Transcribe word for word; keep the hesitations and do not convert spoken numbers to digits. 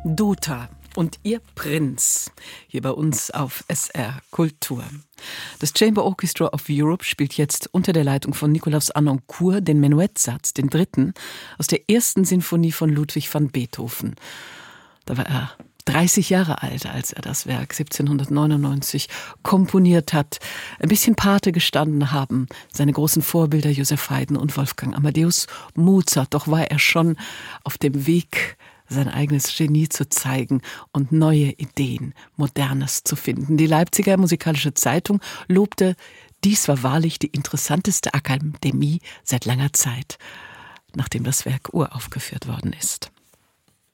Dota und ihr Prinz, hier bei uns auf S R Kultur. Das Chamber Orchestra of Europe spielt jetzt unter der Leitung von Nikolaus Harnoncourt den Menuettsatz, den dritten, aus der ersten Sinfonie von Ludwig van Beethoven. Da war er dreißig Jahre alt, als er das Werk siebzehnhundertneunundneunzig komponiert hat. Ein bisschen Pate gestanden haben seine großen Vorbilder Joseph Haydn und Wolfgang Amadeus Mozart. Doch war er schon auf dem Weg, sein eigenes Genie zu zeigen und neue Ideen, Modernes zu finden. Die Leipziger Musikalische Zeitung lobte, dies war wahrlich die interessanteste Akademie seit langer Zeit, nachdem das Werk uraufgeführt worden ist.